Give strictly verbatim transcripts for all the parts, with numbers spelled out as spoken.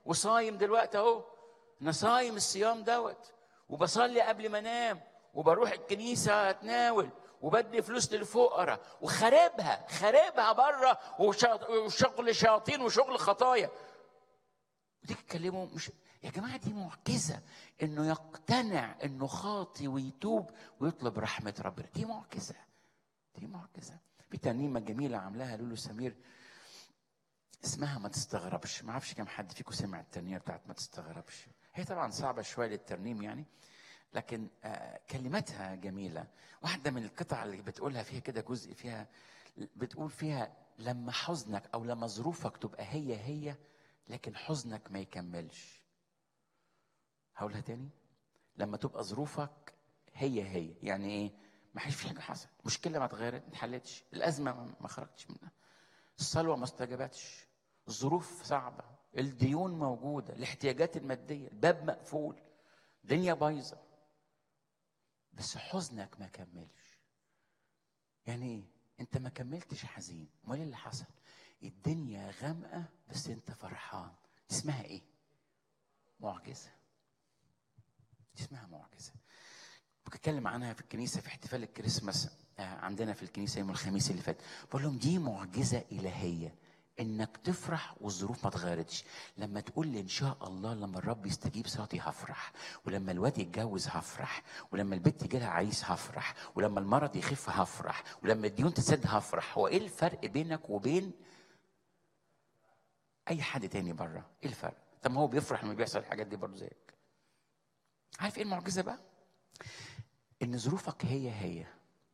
وصايم دلوقتي اهو، انا صايم الصيام دوت، وبصلي قبل ما انام، وبروح الكنيسه اتناول، وبدي فلوس للفقراء، وخاربها خاربها بره، وشغل شياطين وشغل خطايا. وتيجي تكلموا مش يا جماعه دي معجزه انه يقتنع انه خاطي ويتوب ويطلب رحمه ربنا. دي معجزه، دي معجزه. في ترنيمه جميله عاملاها لولو سمير اسمها ما تستغربش. ما اعرفش كم حد فيكم سمع الترنيمه بتاعت ما تستغربش. هي طبعا صعبه شويه للترنيم يعني، لكن آه كلماتها جميله. واحده من القطع اللي بتقولها فيها كده جزء فيها بتقول فيها لما حزنك او لما ظروفك تبقى هي هي لكن حزنك ما يكملش. هقولها تاني. لما تبقى ظروفك هي هي يعني ايه؟ ما فيش حاجه حصلت، مشكله ما اتغيرت، ما اتحلتش، الازمه ما خرجتش منها، الصلوه ما استجابتش، الظروف صعبه، الديون موجوده، الاحتياجات الماديه، الباب مقفول، الدنيا بايظه، بس حزنك ما كملش. يعني ايه؟ انت ما كملتش حزين. امال ايه اللي حصل؟ الدنيا غامقه بس انت فرحان. اسمها ايه؟ معجزه. اسمها معجزه. بتكلم عنها في الكنيسه في احتفال الكريسماس عندنا في الكنيسه يوم الخميس اللي فات. بقول لهم دي معجزه الهيه انك تفرح والظروف ما اتغيرتش. لما تقول لي ان شاء الله لما الرب يستجيب صلاتي هفرح، ولما الواد يتجوز هفرح، ولما البنت يجي لها عريس هفرح، ولما المرض يخف هفرح، ولما الديون تسد هفرح. هو ايه الفرق بينك وبين اي حد تاني بره؟ ايه الفرق؟ طب ما هو بيفرح لما بيحصل الحاجات دي برضه زيك. عارف ايه المعجزه بقى؟ ان ظروفك هي هي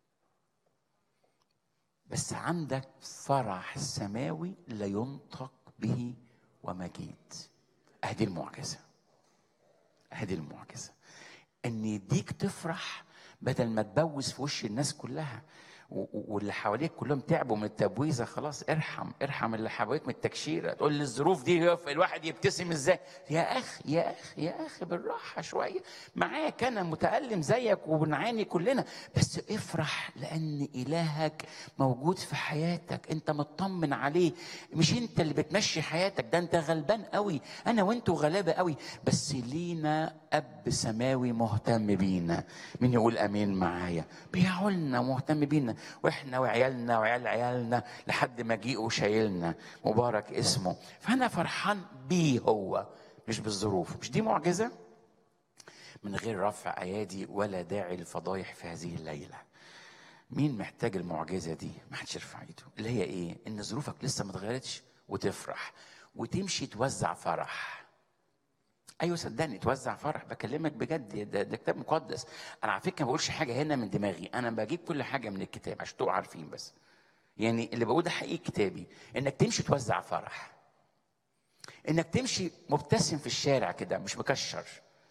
بس عندك فرح سماوي لا ينطق به ومجيد. اهدي المعجزه، اهدي المعجزه ان يديك تفرح بدل ما تبوز في وش الناس كلها واللي حواليك كلهم تعبوا من التبويزه. خلاص ارحم ارحم اللي حواليك من التكشيره. تقول لي الظروف دي الواحد يبتسم ازاي؟ يا اخ يا اخ يا اخ بالراحه شويه. معاك انا متالم زيك وبنعاني كلنا، بس افرح لان الهك موجود في حياتك، انت مطمن عليه. مش انت اللي بتمشي حياتك، ده انت غلبان قوي، انا وانتوا غلابه قوي، بس لينا اب سماوي مهتم بينا. مين يقول امين معايا؟ بيعولنا مهتم بينا، واحنا وعيالنا وعيال عيالنا لحد ما جيء وشايلنا، مبارك اسمه. فانا فرحان بيه هو مش بالظروف. مش دي معجزه؟ من غير رفع ايادي ولا داعي للفضايح في هذه الليله. مين محتاج المعجزه دي؟ ما حدش يرفع ايده. اللي هي ايه؟ ان ظروفك لسه ما اتغيرتش وتفرح وتمشي توزع فرح. ايوه صدقني توزع فرح، بكلمك بجد، ده, ده كتاب مقدس. انا على فكره ما بقولش حاجه هنا من دماغي، انا بجيب كل حاجه من الكتاب عشان تبقوا عارفين. بس يعني اللي بقوله ده حقيقي كتابي. انك تمشي توزع فرح، انك تمشي مبتسم في الشارع كده مش مكشر.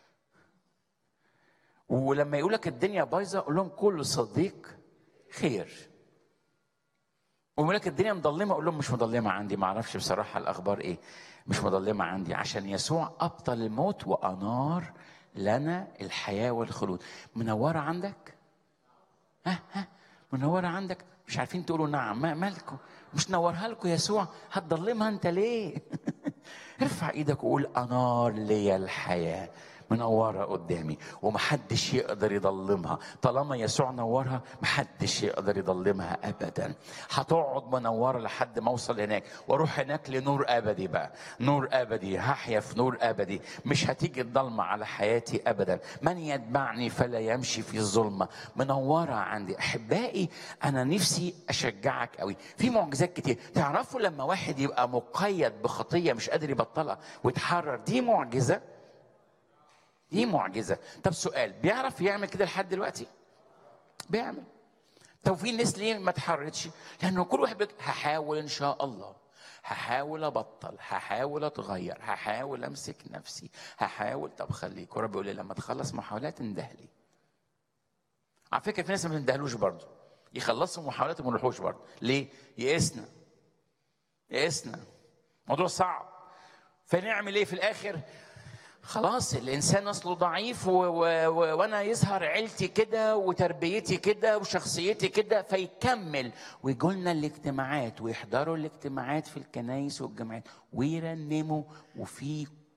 ولما يقولك الدنيا بايظه قول لهم كل صديق خير. ويقول لك الدنيا مظلمه اقول لهم مش مظلمه عندي، ما اعرفش بصراحه الاخبار ايه، مش مظلمه عندي، عشان يسوع ابطل الموت وانار لنا الحياه والخلود. منوره عندك؟ ها ها منوره عندك؟ مش عارفين تقولوا نعم؟ ما مالكم مش نورها لكم يسوع؟ هتضلمها انت ليه؟ ارفع ايدك وقول انار لي الحياه، منوره قدامي ومحدش يقدر يضلمها. طالما يسوع نورها محدش يقدر يضلمها ابدا. هتقعد منوره لحد ما اوصل هناك واروح هناك لنور ابدي. بقى نور ابدي، هحيا في نور ابدي، مش هتيجي الضلمه على حياتي ابدا. من يتبعني فلا يمشي في الظلمه. منوره عندي. احبائي انا نفسي اشجعك قوي في معجزات كتير. تعرفوا لما واحد يبقى مقيد بخطيه مش قادر يبطلها ويتحرر، دي معجزه، دي معجزه. طب سؤال، بيعرف يعمل كده لحد دلوقتي؟ بيعمل. طب في ناس ليه ما اتحررتش؟ لانه كل واحد بيقول هحاول ان شاء الله، هحاول ابطل، هحاول اتغير، هحاول امسك نفسي، هحاول. طب خليك، ورب بيقول لي لما تخلص محاولات اندهلي. على فكره في ناس ما بتندهلوش برضه، يخلصوا محاولات وما يروحوش برضه. ليه؟ يئسنا يئسنا موضوع صعب. فنعمل ايه في الاخر؟ خلاص الانسان اصله ضعيف و... و... و... وانا يظهر عيلتي كده وتربيتي كده وشخصيتي كده، فيكمل ويجوا لنا الاجتماعات ويحضروا الاجتماعات في الكنايس والجامعات ويرنموا وفي